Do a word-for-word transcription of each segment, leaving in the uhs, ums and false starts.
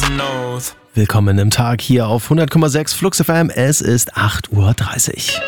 an oath. Willkommen im Tag hier auf hundert Komma sechs Flux F M. Es ist acht Uhr dreißig.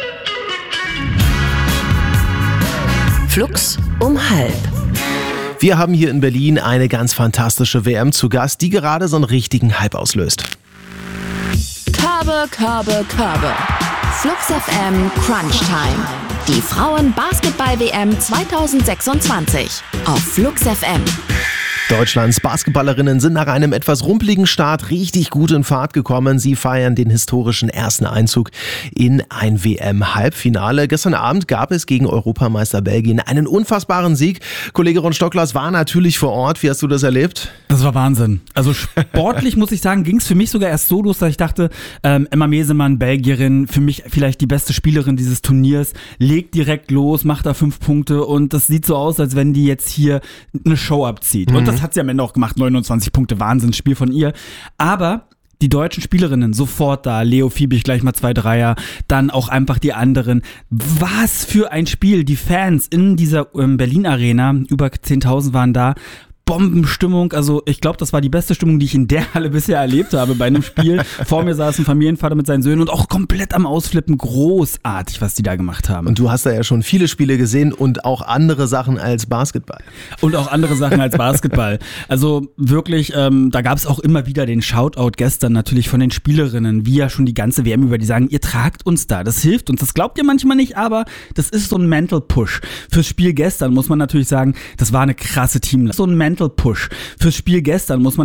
Flux um halb. Wir haben hier in Berlin eine ganz fantastische W M zu Gast, die gerade so einen richtigen Hype auslöst. Körbe, Körbe, Körbe. Flux F M Crunch Time. Die Frauen-Basketball-W M zwanzig sechsundzwanzig auf Flux F M. Deutschlands Basketballerinnen sind nach einem etwas rumpeligen Start richtig gut in Fahrt gekommen. Sie feiern den historischen ersten Einzug in ein W M-Halbfinale. Gestern Abend gab es gegen Europameister Belgien einen unfassbaren Sieg. Kollege Ron Stocklers war natürlich vor Ort. Wie hast du das erlebt? Das war Wahnsinn. Also sportlich, muss ich sagen, ging es für mich sogar erst so los, dass ich dachte, ähm, Emma Mesemann, Belgierin, für mich vielleicht die beste Spielerin dieses Turniers, legt direkt los, macht da fünf Punkte und das sieht so aus, als wenn die jetzt hier eine Show abzieht. Mhm. Und das hat sie am Ende auch gemacht, neunundzwanzig Punkte, Wahnsinnsspiel von ihr. Aber die deutschen Spielerinnen sofort da, Leo Fiebig gleich mal zwei Dreier, dann auch einfach die anderen. Was für ein Spiel, die Fans in dieser ähm, Berlin-Arena, über zehntausend waren da. Bombenstimmung, also ich glaube, das war die beste Stimmung, die ich in der Halle bisher erlebt habe bei einem Spiel. Vor mir saß ein Familienvater mit seinen Söhnen und auch komplett am Ausflippen. Großartig, was die da gemacht haben. Und du hast da ja schon viele Spiele gesehen und auch andere Sachen als Basketball. Und auch andere Sachen als Basketball. Also wirklich, ähm, da gab es auch immer wieder den Shoutout gestern natürlich von den Spielerinnen, wie ja schon die ganze W M über, die sagen, ihr tragt uns da, das hilft uns. Das glaubt ihr manchmal nicht, aber das ist so ein Mental Push. Fürs Spiel gestern muss man natürlich sagen, das war eine krasse Teamleistung. So ein Mental Push. Fürs Spiel gestern muss man